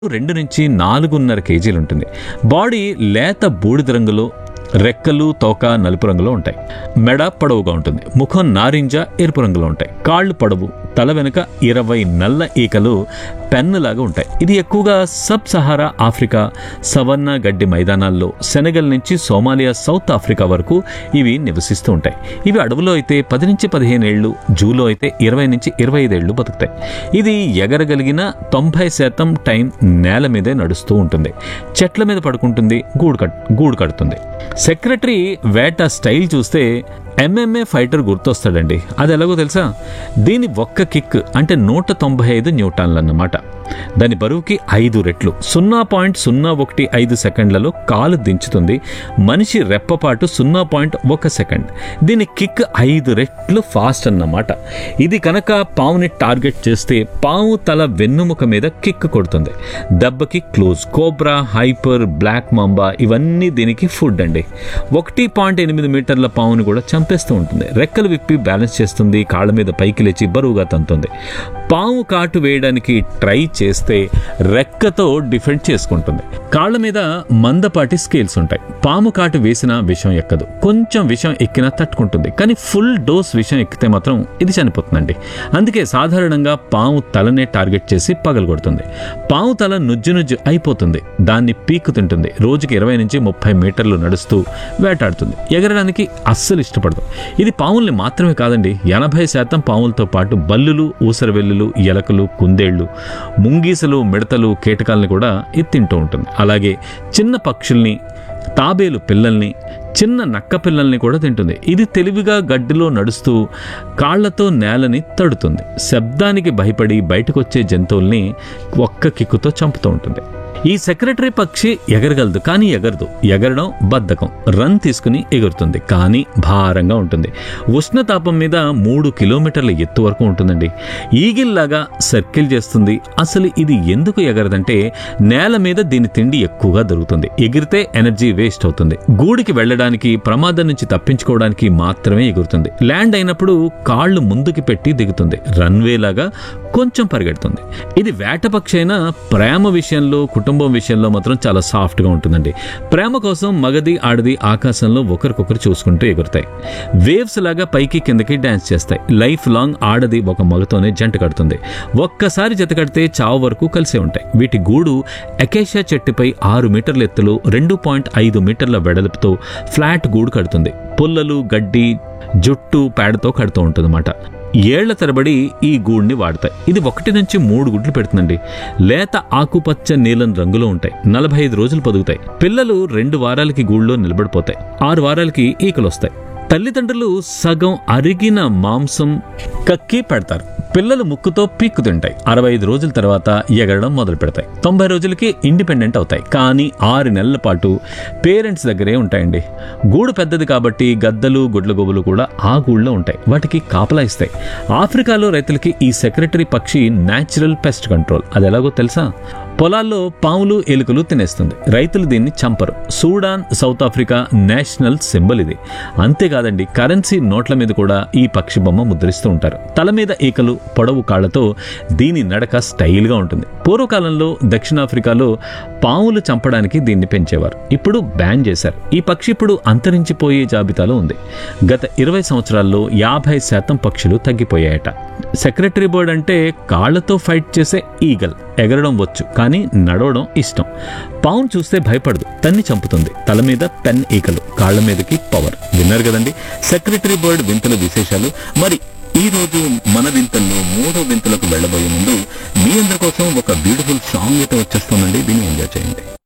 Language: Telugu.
2-4.5 కేజీలు ఉంటుంది. బాడీ లేత బూడిద రంగులో, రెక్కలు తోక నలుపు రంగులో ఉంటాయి. మెడ పొడవుగా ఉంటుంది. ముఖం నారింజ ఎరుపు రంగులో ఉంటాయి. కాళ్ళు పొడవు, తల వెనుక 20 నల్ల ఈకలు పెన్నులాగా ఉంటాయి. ఇది ఎక్కువగా సబ్ సహారా ఆఫ్రికా సవన్నా గడ్డి మైదానాల్లో, సెనెగల్ నుంచి సోమాలియా, సౌత్ ఆఫ్రికా వరకు ఇవి నివసిస్తూ ఉంటాయి. ఇవి అడవులో అయితే 10-15 ఏళ్ళు, జూలో అయితే 20-25 ఏళ్ళు బతుకుతాయి. ఇది ఎగరగలిగిన 90% టైం నేల మీదే నడుస్తూ ఉంటుంది. చెట్ల మీద పడుకుంటుంది, గూడు కడుతుంది. సెక్రటరీ వేట స్టైల్ చూస్తే MMA ఫైటర్ గుర్తొస్తాడండి. అది ఎలాగో తెలుసా? దీని ఒక్క కిక్ అంటే 195 న్యూటన్లు అన్నమాట. దాని బరువుకి 5 రెట్లు 0.015 సెకండ్లలో కాలు దించుతుంది. మనిషి రెప్పపాటు 0.1 సెకండ్. దీని కిక్ 5 రెట్లు ఫాస్ట్ అన్నమాట. ఇది కనుక పావుని టార్గెట్ చేస్తే పావు తల వెన్నుముక మీద కిక్ కొడుతుంది. దెబ్బకి close, cobra, hyper, black mamba ఇవన్నీ దీనికి ఫుడ్ అండి. 1.8 మీటర్ల పావుని కూడా చంపేస్తూ ఉంటుంది. రెక్కలు విప్పి బ్యాలెన్స్ చేస్తుంది. కాళ్ళ మీద పైకి లేచి బరువుగా తంతుంది. పాము కాటు వేయడానికి ట్రై చేస్తే రెక్కతో డిఫెండ్ చేసుకుంటుంది. కాళ్ళ మీద మందపాటి స్కేల్స్ ఉంటాయి. పాము కాటు వేసిన విషం ఎక్కదు. కొంచెం విషం ఎక్కినా తట్టుకుంటుంది. కానీ ఫుల్ డోస్ విషం ఎక్కితే మాత్రం ఇది చనిపోతుందండి. అందుకే సాధారణంగా పాము తలనే టార్గెట్ చేసి పగలగొడుతుంది. పాము తల నుజ్జు అయిపోతుంది. దాన్ని పీక్కు తింటుంది. రోజుకి 20-30 మీటర్లు నడుస్తూ వేటాడుతుంది. ఎగరడానికి అస్సలు ఇష్టపడదు. ఇది పాముల్ని మాత్రమే కాదండి, 80% పాములతో పాటు బల్లులు, ఊసరవెల్లులు, ఎలకలు, కుందేళ్లు, ముంగీసలు, మిడతలు, కీటకాలని కూడా ఇది తింటూ ఉంటుంది. అలాగే చిన్న పక్షుల్ని, తాబేలు పిల్లల్ని, చిన్న నక్క పిల్లల్ని కూడా తింటుంది. ఇది తెలివిగా గడ్డిలో నడుస్తూ కాళ్లతో నేలని తడుతుంది. శబ్దానికి భయపడి బయటకొచ్చే జంతువుల్ని ఒక్క కిక్కుతో చంపుతూ ఉంటుంది. ఈ సెక్రటరీ పక్షి ఎగరగలదు, కానీ ఎగరదు. ఎగరడం బద్ధకం. రన్ తీసుకుని ఎగురుతుంది, కానీ భారంగా ఉంటుంది. ఉష్ణతాపం మీద 3 కిలోమీటర్ల ఎత్తు వరకు ఉంటుందండి. ఈగిల్లాగా సర్కిల్ చేస్తుంది. అసలు ఇది ఎందుకు ఎగరదంటే నేల మీద దీని తిండి ఎక్కువగా దొరుకుతుంది. ఎగిరితే ఎనర్జీ వేస్ట్ అవుతుంది. గూడికి వెళ్ళడానికి, ప్రమాదం నుంచి తప్పించుకోవడానికి మాత్రమే ఎగురుతుంది. ల్యాండ్ అయినప్పుడు కాళ్ళు ముందుకి పెట్టి దిగుతుంది. రన్వే లాగా కొంచెం పరిగెడుతుంది. ఇది వేట పక్షి అయినా ప్రేమ విషయంలో, కుటుంబం విషయంలో మాత్రం చాలా సాఫ్ట్గా ఉంటుందండి. ప్రేమ కోసం మగది ఆడది ఆకాశంలో ఒకరికొకరు చూసుకుంటూ ఎగురుతాయి. వేవ్స్ లాగా పైకి కిందకి డ్యాన్స్ చేస్తాయి. లైఫ్ లాంగ్ ఆడది ఒక మగతోనే జంట కడుతుంది. ఒక్కసారి జత కడితే చావు వరకు కలిసే ఉంటాయి. వీటి గూడు అకేషియా చెట్టుపై 6 మీటర్ల ఎత్తులో 2.5 మీటర్ల వెడల్పుతో ఫ్లాట్ గూడు కడుతుంది. పుల్లలు, గడ్డి, జుట్టు, పేడతో కడుతూ ఉంటుందన్నమాట. ఏళ్ల తరబడి ఈ గూడిని వాడతాయి. ఇది 1-3 గుడ్లు పెడుతుందండి. లేత ఆకుపచ్చ నీలం రంగులో ఉంటాయి. 45 రోజులు పొదుగుతాయి. పిల్లలు 2 వారాలకి గూళ్ళో నిలబడిపోతాయి. 6 వారాలకి ఈకలు వస్తాయి. తల్లిదండ్రులు సగం అరిగిన మాంసం కక్కి పెడతారు. పిల్లలు ముక్కుతో పీక్కు తింటాయి. 65 రోజుల తర్వాత ఎగరడం మొదలు పెడతాయి. 90 రోజులకి ఇండిపెండెంట్ అవుతాయి. కానీ 6 నెలల పాటు పేరెంట్స్ దగ్గరే ఉంటాయండి. గూడు పెద్దది కాబట్టి గద్దలు, గుడ్లగోబులు కూడా ఆ గూడులో ఉంటాయి. వాటికి కాపలా ఇస్తాయి. ఆఫ్రికాలో రైతులకి ఈ సెక్రటరీ పక్షి న్యాచురల్ పెస్ట్ కంట్రోల్. అది ఎలాగో తెలుసా? పొలాల్లో పాములు, ఎలుకలు తినేస్తుంది. రైతులు దీన్ని చంపరు. Sudan, south Africa national symbol ఇది. అంతేకాదండి, కరెన్సీ నోట్ల మీద కూడా ఈ పక్షి బొమ్మ ముద్రిస్తూ ఉంటారు. తల మీద ఈకలు, పొడవు కాళ్లతో దీని నడక స్టైల్గా ఉంటుంది. పూర్వకాలంలో దక్షిణాఫ్రికాలో పాములు చంపడానికి దీన్ని పెంచేవారు. ఇప్పుడు బ్యాన్ చేశారు. ఈ పక్షి ఇప్పుడు అంతరించిపోయే జాబితాలో ఉంది. గత 20 సంవత్సరాల్లో 50% పక్షులు తగ్గిపోయాయట. సెక్రటరీ బర్డ్ అంటే కాళ్లతో ఫైట్ చేసే ఈగల్. ఎగరడం వచ్చు, కానీ నడవడం ఇష్టం. పావును చూస్తే భయపడదు, తన్ని చంపుతుంది. తల మీద పెన్ ఈకలు, కాళ్ల మీదకి పవర్. విన్నారు కదండి సెక్రటరీ బర్డ్ వింతల విశేషాలు. మరి ఈ రోజు మన వింతల్లో 3వ వింతలకు వెళ్ళబోయే ముందు మీ అందరి కోసం ఒక బ్యూటిఫుల్ సాంగ్ అయితే వచ్చేస్తుందండి. దీన్ని ఎంజాయ్ చేయండి.